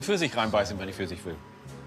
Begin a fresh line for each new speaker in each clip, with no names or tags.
Pfirsich reinbeißen, wenn ich Pfirsich will.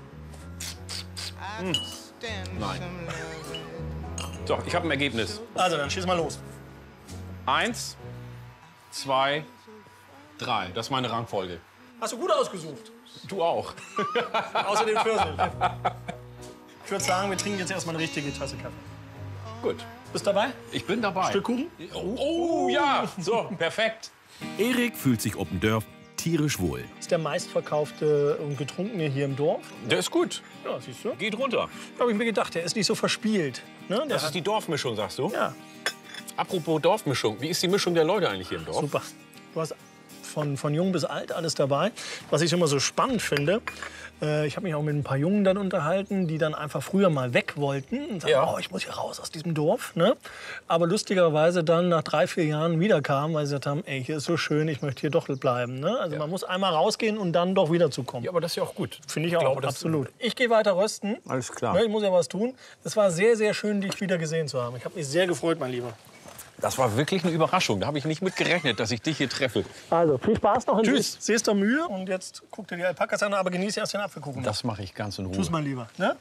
Nein. So, ich habe ein Ergebnis.
Also, dann schieß mal los.
1, 2, 3. Das ist meine Rangfolge.
Hast du gut ausgesucht.
Du auch.
Außer dem Pfirsich. Ich würde sagen, wir trinken jetzt erstmal eine richtige Tasse Kaffee.
Gut.
Bist du dabei?
Ich bin dabei.
Stück Kuchen?
Oh ja, so, perfekt.
Erik fühlt sich Oppendörf tierisch wohl.
Das ist der meistverkaufte und Getrunkene hier im Dorf.
Der ist gut.
Ja, siehst du?
Geht runter.
Da habe ich mir gedacht, der ist nicht so verspielt. Ne? Der
Das
hat-
ist die Dorfmischung, sagst du?
Ja,
Apropos Dorfmischung. Wie ist die Mischung der Leute eigentlich hier im Dorf?
super. Du hast von jung bis alt alles dabei. Was ich immer so spannend finde, ich habe mich auch mit ein paar Jungen dann unterhalten, die dann einfach früher mal weg wollten und sagen,
Ja.
oh, ich muss hier raus aus diesem Dorf. Ne? Aber lustigerweise dann nach 3, 4 Jahren wiederkamen, weil sie gesagt haben, ey, hier ist so schön, ich möchte hier doch bleiben. Ne? Also man muss einmal rausgehen und dann doch wiederzukommen.
Ja, aber das ist ja auch gut.
Finde ich auch,
glaube, das-
absolut. Ich gehe weiter rösten.
Alles klar.
Ne, ich muss ja was tun. Es war sehr, sehr schön, dich wieder gesehen zu haben. Ich habe mich sehr gefreut, mein Lieber.
Das war wirklich eine Überraschung. Da habe ich nicht mit gerechnet, dass ich dich hier treffe.
Also, viel Spaß noch in
Tschüss.
Seester Mühe. Und jetzt guck dir die Alpakas an, aber genieße erst den Apfelkuchen.
Das mache ich ganz in Ruhe.
Tschüss, mein Lieber. Ne?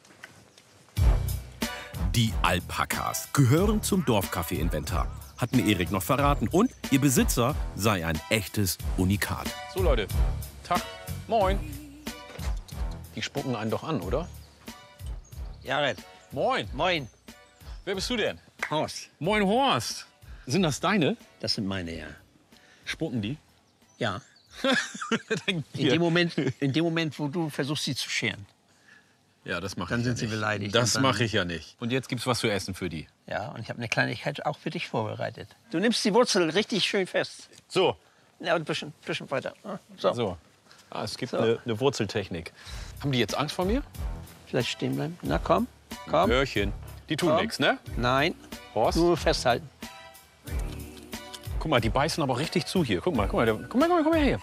Die Alpakas gehören zum Dorfcafé-Inventar, hat mir Erik noch verraten. Und ihr Besitzer sei ein echtes Unikat.
So, Leute. Tag. Moin. Die spucken einen doch an, oder?
Jared,
Moin.
moin.
Wer bist du denn?
Horst,
Moin, Horst. Sind das deine?
das sind meine, ja.
Spucken die?
Ja.
Dann
In dem Moment, wo du versuchst, sie zu scheren.
Ja, das mache
Dann
ich
sind
ja
sie
nicht.
beleidigt.
Das
Und dann-
mache ich ja nicht. Und jetzt gibt's was zu essen für die.
Ja, und ich habe eine Kleinigkeit auch für dich vorbereitet. Du nimmst die Wurzel richtig schön fest.
So.
Ja, und ein bisschen weiter. So.
So. Ah, es gibt
So.
eine Wurzeltechnik. Haben die jetzt Angst vor mir?
Vielleicht stehen bleiben. Na komm, komm.
Hörchen. Die tun
Komm.
nichts, ne?
Nein,
Horst?
nur festhalten.
Guck mal, die beißen aber richtig zu hier. Guck mal, komm mal her.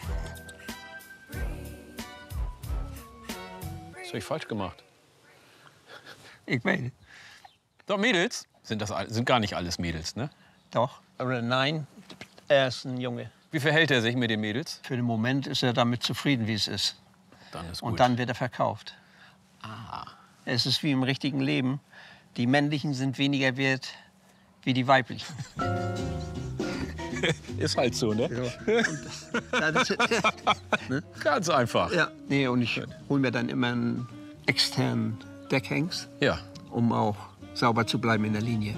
Das habe ich falsch gemacht.
Ich meine,
So, Mädels. Sind gar nicht alles Mädels, ne?
doch. Aber nein, er ist ein Junge.
Wie verhält er sich mit den Mädels?
Für den Moment ist er damit zufrieden, wie es ist.
Dann ist gut.
Und dann wird er verkauft. Es ist wie im richtigen Leben. Die männlichen sind weniger wert wie die weiblichen.
Ist halt so, ne? Ganz einfach.
Ja. Nee, und ich hole mir dann immer einen externen Deckhengst,
Ja.
um auch sauber zu bleiben in der Linie.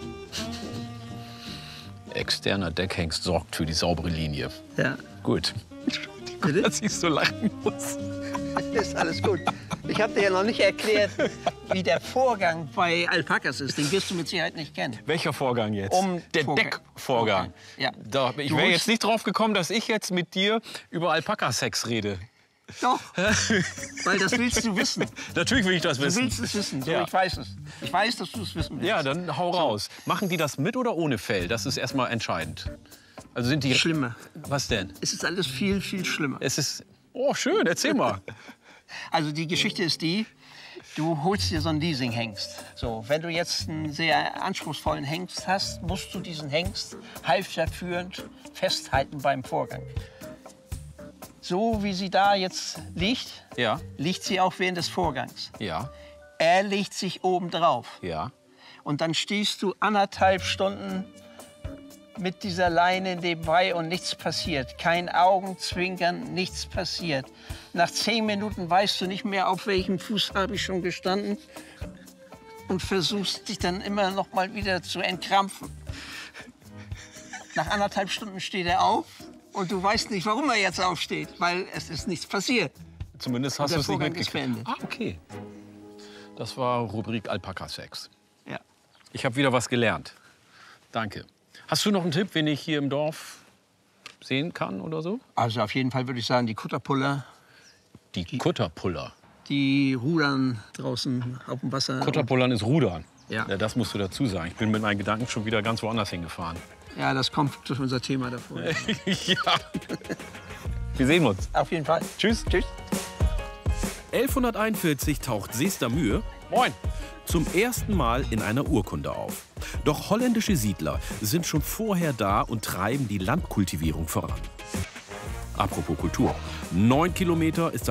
Externer Deckhengst sorgt für die saubere Linie.
Ja,
Gut.
bitte?
Dass ich so lachen muss.
Ist alles gut. Ich habe dir ja noch nicht erklärt, wie der Vorgang bei Alpakas ist. Den wirst du mit Sicherheit nicht kennen.
Welcher Vorgang jetzt? Der
Vorgang.
Deckvorgang.
Ja.
Ich
Du
wäre
holst-
jetzt nicht drauf gekommen, dass ich jetzt mit dir über Alpaka-Sex rede.
Doch, weil das willst du wissen.
Natürlich will ich das
Du
wissen.
willst es wissen. So,
Ja.
ich weiß es. Ich weiß, dass du es wissen willst.
Ja, dann hau raus. Machen die das mit oder ohne Fell? Das ist erstmal entscheidend. Also sind die...
Schlimmer.
Was denn?
Es ist alles viel, viel schlimmer.
Es ist... Oh, schön, erzähl mal.
Also die Geschichte ist die, du holst dir so einen Leasing-Hengst. So, wenn du jetzt einen sehr anspruchsvollen Hengst hast, musst du diesen Hengst halfterführend festhalten beim Vorgang. So wie sie da jetzt liegt,
Ja,
liegt sie auch während des Vorgangs.
ja,
Er legt sich oben drauf.
ja.
Und dann stehst du 1,5 Stunden mit dieser Leine nebenbei und nichts passiert. Kein Augenzwinkern, nichts passiert. Nach 10 Minuten weißt du nicht mehr, auf welchem Fuß habe ich schon gestanden und versuchst dich dann immer noch mal wieder zu entkrampfen. Nach 1,5 Stunden steht er auf und du weißt nicht, warum er jetzt aufsteht, weil es ist nichts passiert.
Zumindest hast
der
du es nicht
Vorgang ist
mitgekriegt.
beendet.
Ah, okay. Das war Rubrik Alpaka-Sex.
Ja.
Ich habe wieder was gelernt. Danke. Hast du noch einen Tipp, wen ich hier im Dorf sehen kann oder so?
Also auf jeden Fall würde ich sagen, die Kutterpuller,
Die Kutterpuller.
die rudern draußen auf dem Wasser.
Kutterpullern ist Rudern.
Ja.
Ja, das musst du dazu sagen. Ich bin mit meinen Gedanken schon wieder ganz woanders hingefahren.
Ja, das kommt durch unser Thema davor.
Ja. Wir sehen uns.
Auf jeden Fall.
Tschüss.
Tschüss.
1141 taucht Seester Mühe
Moin.
zum ersten Mal in einer Urkunde auf. Doch holländische Siedler sind schon vorher da und treiben die Landkultivierung voran. Apropos Kultur. 9 Kilometer ist